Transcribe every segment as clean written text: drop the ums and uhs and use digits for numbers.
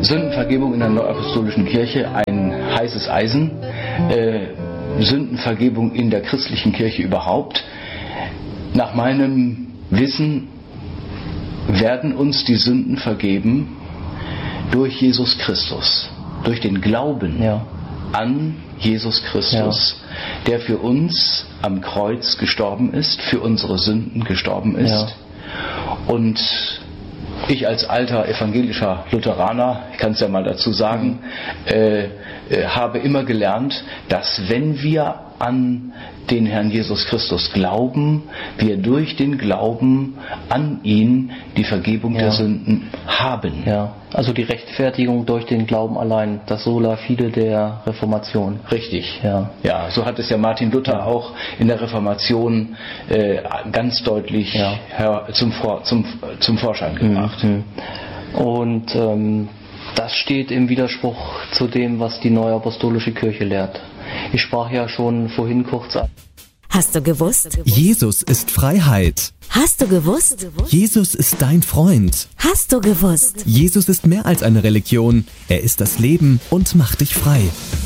Sündenvergebung in der Neuapostolischen Kirche ein heißes Eisen. Sündenvergebung in der christlichen Kirche überhaupt. Nach meinem Wissen werden uns die Sünden vergeben durch Jesus Christus, durch den Glauben an Jesus Christus, der für uns am Kreuz gestorben ist, für unsere Sünden gestorben ist. Und ich als alter evangelischer Lutheraner, ich kann es ja mal dazu sagen, habe immer gelernt, dass wenn wir an den Herrn Jesus Christus glauben, wir durch den Glauben an ihn die Vergebung der Sünden haben. Ja, also die Rechtfertigung durch den Glauben allein, das Sola Fide der Reformation. Richtig. Ja, so hat es ja Martin Luther auch in der Reformation ganz deutlich zum Vorschein gebracht. Und das steht im Widerspruch zu dem, was die Neuapostolische Kirche lehrt. Ich sprach ja schon vorhin kurz an. Hast du gewusst? Jesus ist Freiheit. Hast du gewusst? Jesus ist dein Freund. Hast du gewusst? Jesus ist mehr als eine Religion. Er ist das Leben und macht dich frei.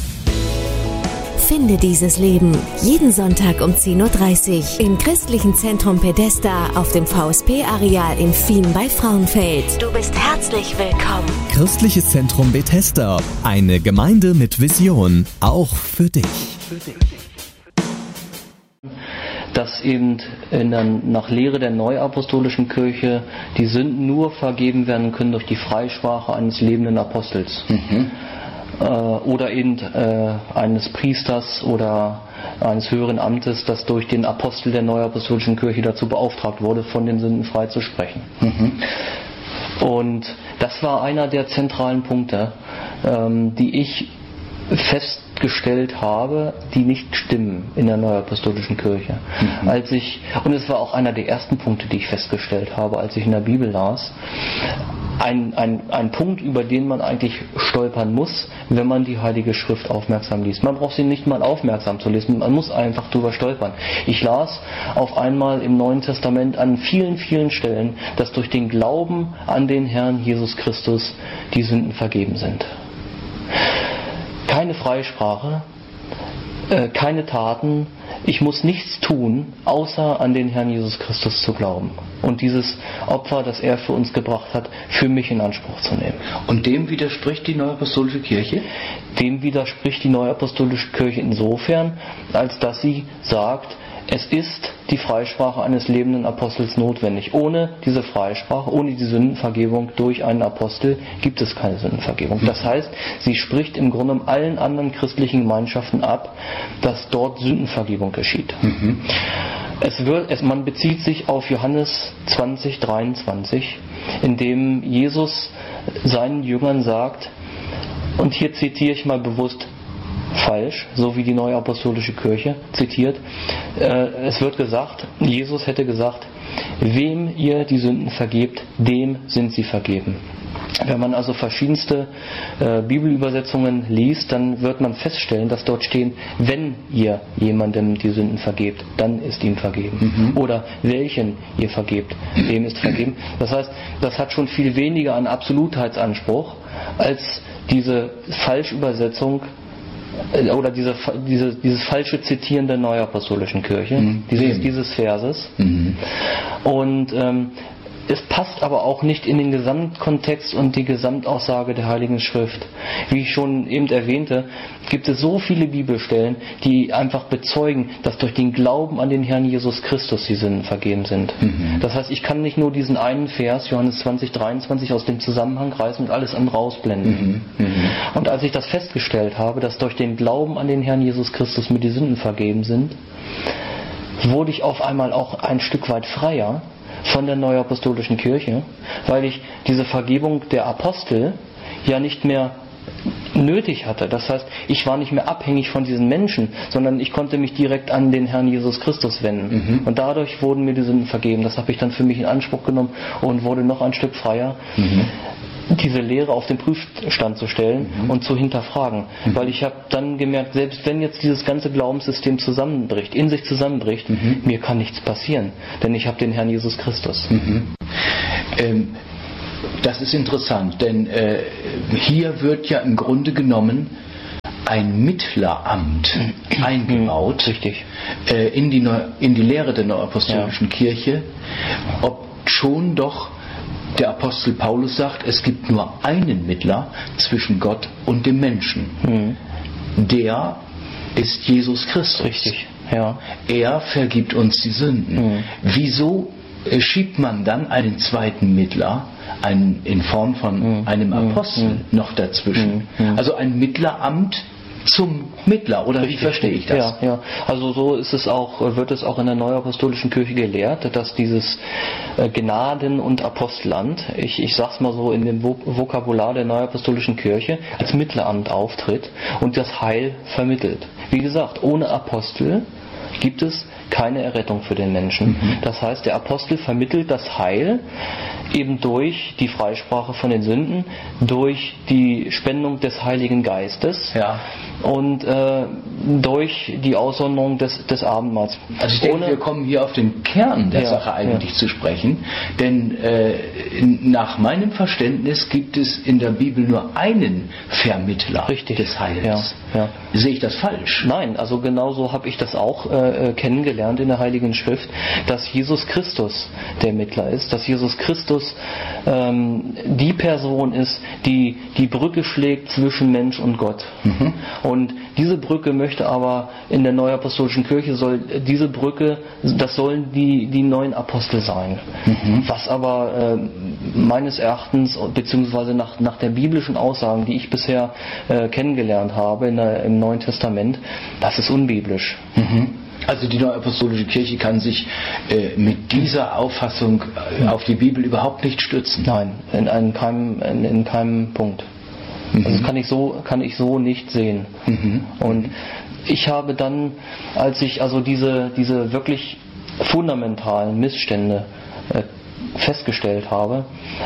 Finde dieses Leben jeden Sonntag um 10.30 Uhr im Christlichen Zentrum Pedesta auf dem VSP-Areal in Fien bei Frauenfeld. Du bist herzlich willkommen. Christliches Zentrum Bethesda, eine Gemeinde mit Vision, auch für dich. Dass eben nach Lehre der Neuapostolischen Kirche die Sünden nur vergeben werden können durch die Freisprache eines lebenden Apostels. Oder eben eines Priesters oder eines höheren Amtes, das durch den Apostel der Neuapostolischen Kirche dazu beauftragt wurde, von den Sünden frei zu sprechen. Und das war einer der zentralen Punkte, die ich festgestellt habe, die nicht stimmen in der Neuapostolischen Kirche. Und es war auch einer der ersten Punkte, die ich festgestellt habe, als ich in der Bibel las. Ein Punkt, über den man eigentlich stolpern muss, wenn man die Heilige Schrift aufmerksam liest. Man braucht sie nicht mal aufmerksam zu lesen, man muss einfach drüber stolpern. Ich las auf einmal im Neuen Testament an vielen, vielen Stellen, dass durch den Glauben an den Herrn Jesus Christus die Sünden vergeben sind. Keine Freisprache, keine Taten, ich muss nichts tun, außer an den Herrn Jesus Christus zu glauben und dieses Opfer, das er für uns gebracht hat, für mich in Anspruch zu nehmen. Und dem widerspricht die Neuapostolische Kirche? Dem widerspricht die Neuapostolische Kirche insofern, als dass sie sagt, es ist die Freisprache eines lebenden Apostels notwendig. Ohne diese Freisprache, ohne die Sündenvergebung durch einen Apostel gibt es keine Sündenvergebung. Das heißt, sie spricht im Grunde allen anderen christlichen Gemeinschaften ab, dass dort Sündenvergebung geschieht. Man bezieht sich auf Johannes 20,23, in dem Jesus seinen Jüngern sagt, und hier zitiere ich mal bewusst falsch, so wie die Neuapostolische Kirche zitiert. Es wird gesagt, Jesus hätte gesagt, wem ihr die Sünden vergebt, dem sind sie vergeben. Wenn man also verschiedenste Bibelübersetzungen liest, dann wird man feststellen, dass dort stehen, wenn ihr jemandem die Sünden vergebt, dann ist ihm vergeben. Oder welchen ihr vergebt, dem ist vergeben. Das heißt, das hat schon viel weniger an Absolutheitsanspruch als diese Falschübersetzung oder dieses falsche Zitieren der Neuapostolischen Kirche, dieses Verses. Und es passt aber auch nicht in den Gesamtkontext und die Gesamtaussage der Heiligen Schrift. Wie ich schon eben erwähnte, gibt es so viele Bibelstellen, die einfach bezeugen, dass durch den Glauben an den Herrn Jesus Christus die Sünden vergeben sind. Das heißt, ich kann nicht nur diesen einen Vers, Johannes 20,23, aus dem Zusammenhang reißen und alles andere rausblenden. Und als ich das festgestellt habe, dass durch den Glauben an den Herrn Jesus Christus mir die Sünden vergeben sind, wurde ich auf einmal auch ein Stück weit freier von der Neuapostolischen Kirche, weil ich diese Vergebung der Apostel ja nicht mehr nötig hatte. Das heißt, ich war nicht mehr abhängig von diesen Menschen, sondern ich konnte mich direkt an den Herrn Jesus Christus wenden. Und dadurch wurden mir die Sünden vergeben. Das habe ich dann für mich in Anspruch genommen und wurde noch ein Stück freier, diese Lehre auf den Prüfstand zu stellen und zu hinterfragen. Weil ich habe dann gemerkt, selbst wenn jetzt dieses ganze Glaubenssystem in sich zusammenbricht, mir kann nichts passieren, denn ich habe den Herrn Jesus Christus. Das ist interessant, denn hier wird ja im Grunde genommen ein Mittleramt eingebaut. Richtig. In die Lehre der Neuapostolischen Kirche, ob schon doch der Apostel Paulus sagt, es gibt nur einen Mittler zwischen Gott und dem Menschen. Der ist Jesus Christus. Richtig, ja. Er vergibt uns die Sünden. Wieso schiebt man dann einen zweiten Mittler, in Form von einem Apostel, noch dazwischen? Also ein Mittleramt zum Mittler, oder wie verstehe ich das? Ja. Also so ist es auch, wird es auch in der Neuapostolischen Kirche gelehrt, dass dieses Gnaden- und Apostelamt, ich sag's mal so in dem Vokabular der Neuapostolischen Kirche, als Mittleramt auftritt und das Heil vermittelt. Wie gesagt, ohne Apostel gibt es keine Errettung für den Menschen. Das heißt, der Apostel vermittelt das Heil eben durch die Freisprache von den Sünden, durch die Spendung des Heiligen Geistes und durch die Aussonderung des Abendmahls. Also ich denke, wir kommen hier auf den Kern der Sache eigentlich zu sprechen, denn nach meinem Verständnis gibt es in der Bibel nur einen Vermittler des Heils. Sehe ich das falsch? Nein, also genauso habe ich das auch kennengelernt in der Heiligen Schrift, dass Jesus Christus der Mittler ist, dass Jesus Christus die Person ist, die die Brücke schlägt zwischen Mensch und Gott. Und diese Brücke möchte aber in der Neuapostolischen Kirche das sollen die neuen Apostel sein. Was aber meines Erachtens, beziehungsweise nach der biblischen Aussagen, die ich bisher kennengelernt habe im Neuen Testament, das ist unbiblisch. Also die Neuapostolische Kirche kann sich mit dieser Auffassung auf die Bibel überhaupt nicht stützen. Nein, in keinem Punkt. Also das kann ich so nicht sehen. Und ich habe dann, als ich also diese wirklich fundamentalen Missstände festgestellt habe,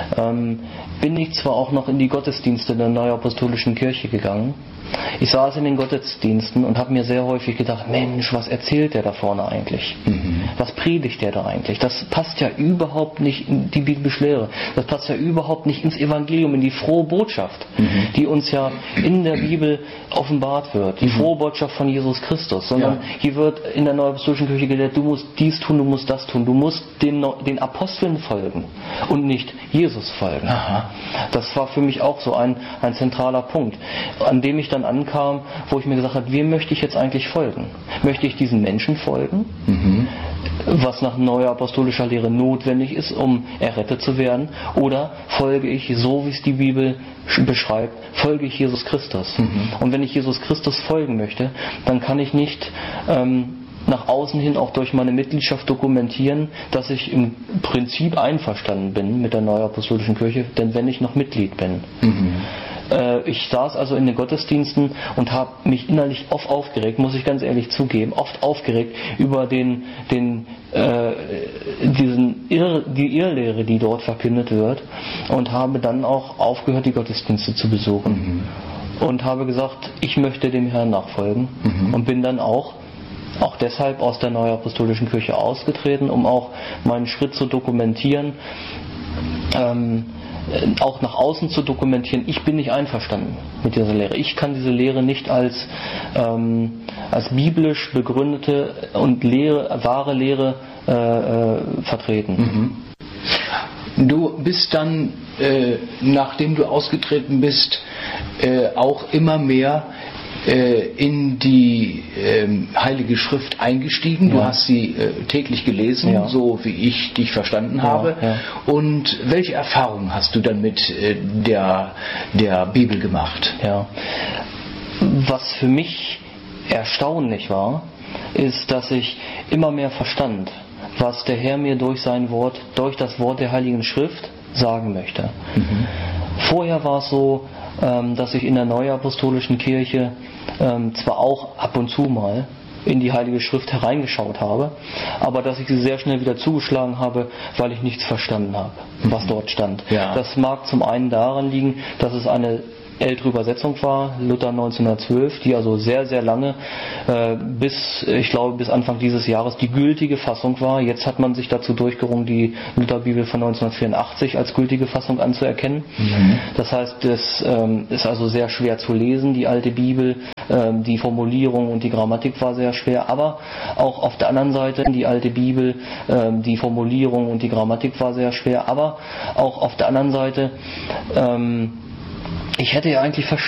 bin ich zwar auch noch in die Gottesdienste der Neuapostolischen Kirche gegangen. Ich saß in den Gottesdiensten und habe mir sehr häufig gedacht, Mensch, was erzählt der da vorne eigentlich? Was predigt der da eigentlich? Das passt ja überhaupt nicht in die biblische Lehre. Das passt ja überhaupt nicht ins Evangelium, in die frohe Botschaft, die uns ja in der Bibel offenbart wird. Die frohe Botschaft von Jesus Christus. Sondern hier wird in der Neuapostolischen Kirche gelehrt, du musst dies tun, du musst das tun. Du musst den Aposteln folgen und nicht Jesus folgen. Das war für mich auch so ein zentraler Punkt, an dem ich dann ankam, wo ich mir gesagt habe, wem möchte ich jetzt eigentlich folgen? Möchte ich diesen Menschen folgen, was nach neuer apostolischer Lehre notwendig ist, um errettet zu werden, oder folge ich, so wie es die Bibel beschreibt, folge ich Jesus Christus? Und wenn ich Jesus Christus folgen möchte, dann kann ich nicht nach außen hin auch durch meine Mitgliedschaft dokumentieren, dass ich im Prinzip einverstanden bin mit der Neuapostolischen Kirche, denn wenn ich noch Mitglied bin. Ich saß also in den Gottesdiensten und habe mich innerlich oft aufgeregt, muss ich ganz ehrlich zugeben, über die Irrlehre, die dort verkündet wird, und habe dann auch aufgehört, die Gottesdienste zu besuchen. Und habe gesagt, ich möchte dem Herrn nachfolgen, und bin dann auch deshalb aus der Neuapostolischen Kirche ausgetreten, um auch meinen Schritt zu dokumentieren, auch nach außen zu dokumentieren, ich bin nicht einverstanden mit dieser Lehre. Ich kann diese Lehre nicht als biblisch begründete und wahre Lehre vertreten. Du bist dann, nachdem du ausgetreten bist, auch immer mehr in die Heilige Schrift eingestiegen. Du hast sie täglich gelesen, so wie ich dich verstanden habe. Und welche Erfahrungen hast du dann mit der Bibel gemacht? Was für mich erstaunlich war, ist, dass ich immer mehr verstand, was der Herr mir durch sein Wort, durch das Wort der Heiligen Schrift sagen möchte. Vorher war es so, dass ich in der Neuapostolischen Kirche zwar auch ab und zu mal in die Heilige Schrift hereingeschaut habe, aber dass ich sie sehr schnell wieder zugeschlagen habe, weil ich nichts verstanden habe, was dort stand. Das mag zum einen daran liegen, dass es eine ältere Übersetzung war, Luther 1912, die also sehr, sehr lange, bis Anfang dieses Jahres die gültige Fassung war. Jetzt hat man sich dazu durchgerungen, die Lutherbibel von 1984 als gültige Fassung anzuerkennen. Das heißt, es ist also sehr schwer zu lesen, die alte Bibel. Die Formulierung und die Grammatik war sehr schwer, aber auch auf der anderen Seite die alte Bibel, die Formulierung und die Grammatik war sehr schwer, aber auch auf der anderen Seite, ich hätte ja eigentlich verstanden,